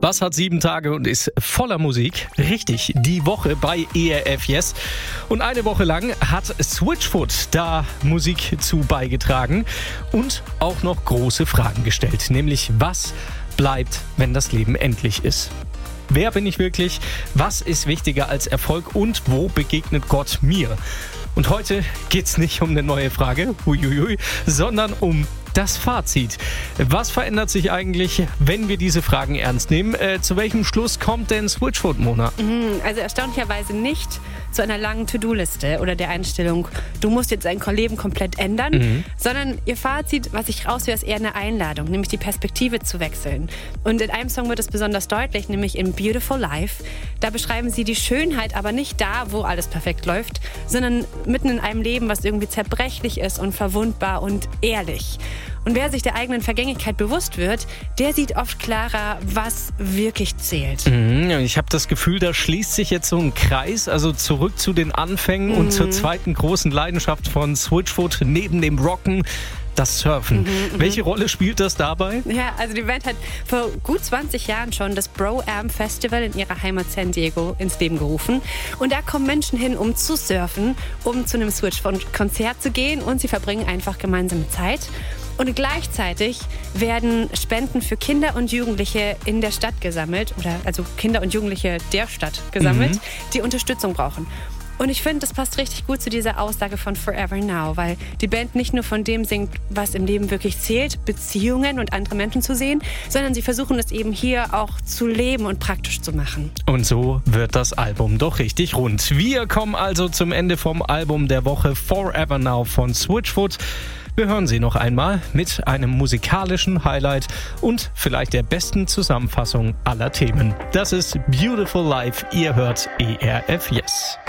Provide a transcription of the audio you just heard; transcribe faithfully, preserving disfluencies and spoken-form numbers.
Was hat sieben Tage und ist voller Musik? Richtig, die Woche bei E R F Yes. Und eine Woche lang hat Switchfoot da Musik zu beigetragen und auch noch große Fragen gestellt. Nämlich, was bleibt, wenn das Leben endlich ist? Wer bin ich wirklich? Was ist wichtiger als Erfolg? Und wo begegnet Gott mir? Und heute geht's nicht um eine neue Frage, huiuiui, sondern um das Fazit. Was verändert sich eigentlich, wenn wir diese Fragen ernst nehmen? Äh, zu welchem Schluss kommt denn Switchfoot, Mona? Also erstaunlicherweise nicht zu einer langen To-Do-Liste oder der Einstellung, du musst jetzt dein Leben komplett ändern, mhm. sondern ihr Fazit, was ich raushöre, ist eher eine Einladung, nämlich die Perspektive zu wechseln. Und in einem Song wird es besonders deutlich, nämlich in Beautiful Life. Da beschreiben sie die Schönheit, aber nicht da, wo alles perfekt läuft, sondern mitten in einem Leben, was irgendwie zerbrechlich ist und verwundbar und ehrlich. Und wer sich der eigenen Vergänglichkeit bewusst wird, der sieht oft klarer, was wirklich zählt. Mhm, ich habe das Gefühl, da schließt sich jetzt so ein Kreis, also zurück zu den Anfängen mhm. und zur zweiten großen Leidenschaft von Switchfoot neben dem Rocken. Das Surfen. Mhm, Welche Rolle spielt das dabei? Ja, also die Band hat vor gut zwanzig Jahren schon das Bro-Am Festival in ihrer Heimat San Diego ins Leben gerufen. Und da kommen Menschen hin, um zu surfen, um zu einem Switchfoot-Konzert zu gehen und sie verbringen einfach gemeinsame Zeit. Und gleichzeitig werden Spenden für Kinder und Jugendliche in der Stadt gesammelt, oder also Kinder und Jugendliche der Stadt gesammelt, mhm. die Unterstützung brauchen. Und ich finde, das passt richtig gut zu dieser Aussage von Forever Now, weil die Band nicht nur von dem singt, was im Leben wirklich zählt, Beziehungen und andere Menschen zu sehen, sondern sie versuchen es eben hier auch zu leben und praktisch zu machen. Und so wird das Album doch richtig rund. Wir kommen also zum Ende vom Album der Woche Forever Now von Switchfoot. Wir hören sie noch einmal mit einem musikalischen Highlight und vielleicht der besten Zusammenfassung aller Themen. Das ist Beautiful Life. Ihr hört E R F Yes.